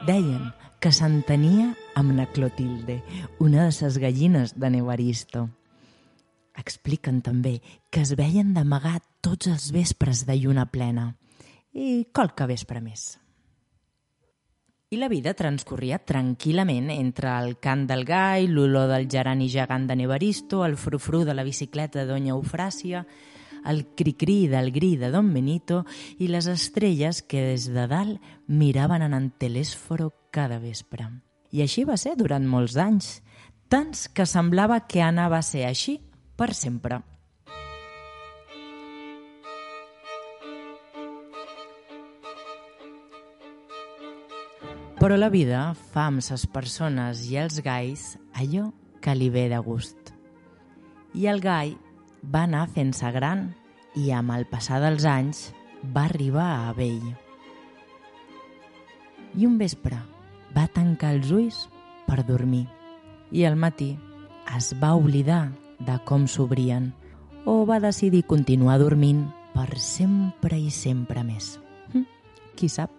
Deien que s'entenia amb na Clotilde, una de ses gallines de Evaristo. Expliquen també que es veien d'amagar tots els vespres de lluna plena i qualque vespre més. I la vida transcorria tranquil·lament entre el cant del gall, l'olor del gerani gegant de Evaristo, el frufru de la bicicleta de Doña Eufràsia, el cri-cri del gri de Don Benito i les estrelles que des de dalt miraven en Telèsforo cada vespre. I així va ser durant molts anys, tants que semblava que anava a ser així per sempre. Però la vida fa amb ses persones i els galls allò que li ve de gust. I el gall va anar fent-se gran i amb el passar dels anys va arribar a vell. I un vespre va tancar els ulls per dormir i al matí es va oblidar de com s'obrien o va decidir continuar dormint per sempre i sempre més. Qui sap?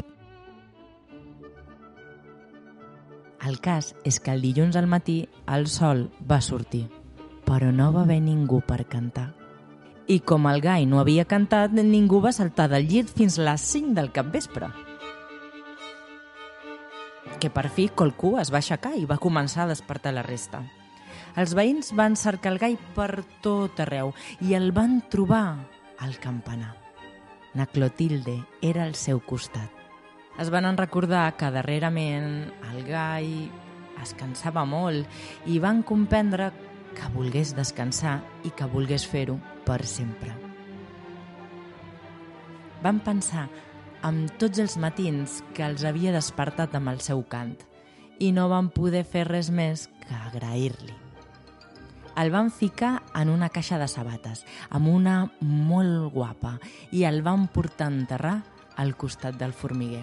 El cas és que el dilluns al matí el sol va sortir, però no va haver ningú per cantar. I com el gall no havia cantat, ningú va saltar del llit fins a les 5 del capvespre. Que per fi qualcú es va aixecar i va començar a despertar la resta. Els veïns van cercar el gall per tot arreu i el van trobar al campanar. Na Clotilde era al seu costat. Es van recordar que darrerament el gall es cansava molt i van comprendre que volgués descansar i que volgués fer-ho per sempre. Van pensar en tots els matins que els havia despertat amb el seu cant i no van poder fer res més que agrair-li. El van ficar en una caixa de sabates, amb una molt guapa, i el van portar a enterrar al costat del formiguer.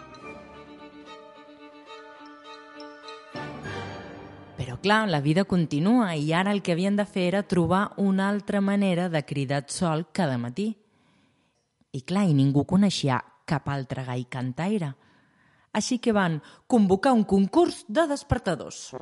Però clar, la vida continua i ara el que havien de fer era trobar una altra manera de cridar sol cada matí. I clar, i ningú coneixia cap altre gall cantaire. Així que van convocar un concurs de despertadors.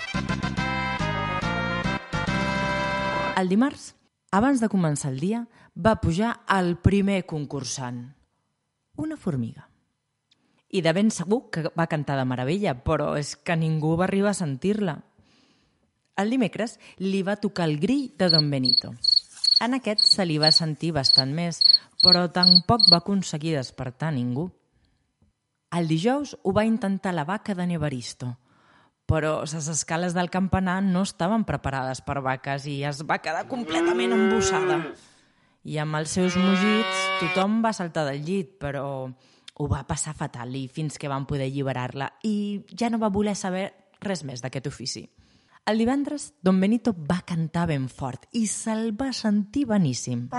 El dimarts, abans de començar el dia, va pujar el primer concursant, una formiga. I de ben segur que va cantar de meravella, però és que ningú va arribar a sentir-la. El dimecres li va tocar el grill de Don Benito. En aquest se li va sentir bastant més, però tampoc va aconseguir despertar ningú. El dijous ho va intentar la vaca de Evaristo, però les escales del campanar no estaven preparades per vaques i es va quedar completament embussada. I amb els seus mugits tothom va saltar del llit, però ho va passar fatal i fins que van poder alliberar-la i ja no va voler saber res més d'aquest ofici. El divendres, Don Benito va cantar ben fort i se'l va sentir beníssim.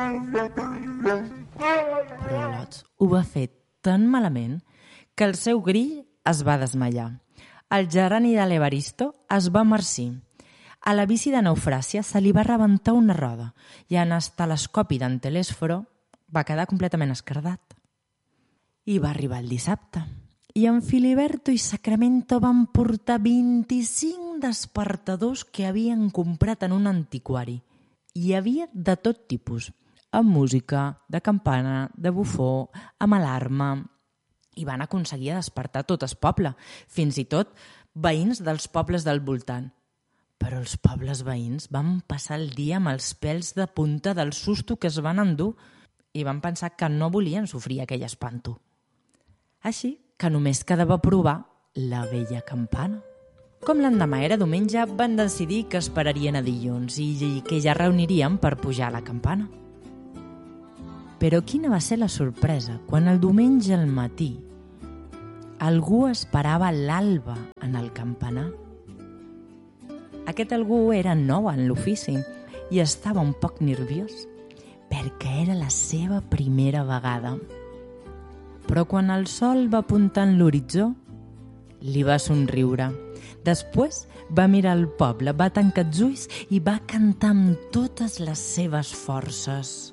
Però l'Ots ho va fer tan malament que el seu grill es va desmaiar. El gerani de l'Evaristo es va marcir. A la bici de Eufràsia se li va rebentar una roda i en el telescopi d'en Telèsforo va quedar completament esquerdat. I va arribar el dissabte i en Filiberto i Sacramento van portar 25 despertadors que havien comprat en un antiquari. Hi havia de tot tipus, amb música, de campana, de bufó, amb alarma, i van aconseguir despertar tot el poble, fins i tot veïns dels pobles del voltant. Però els pobles veïns van passar el dia amb els pèls de punta del susto que es van endur i van pensar que no volien sofrir aquell espanto. Així que només quedava provar la vella campana. Com l'endemà era diumenge, van decidir que esperarien a dilluns i que ja reunirien per pujar a la campana. Però quina va ser la sorpresa quan el diumenge al matí algú esperava l'alba en el campanar. Aquest algú era nou en l'ofici i estava un poc nerviós perquè era la seva primera vegada. Però quan el sol va apuntar en l'horitzó, li va somriure. Després va mirar el poble, va tancar els ulls i va cantar amb totes les seves forces.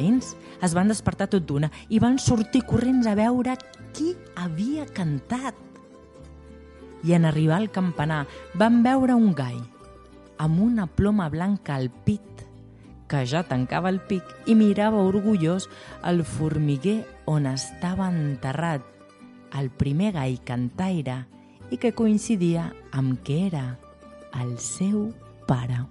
veïns es van despertar tot d'una i van sortir corrents a veure qui havia cantat. I en arribar al campanar van veure un gall amb una ploma blanca al pit, que ja tancava el pic i mirava orgullós el formiguer on estava enterrat el primer gall cantaire i que coincidia amb que era el seu pare.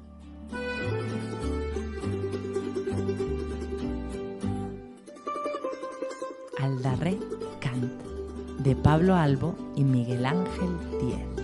El darrer cant, de Pablo Albo i Miguel Ángel Diez.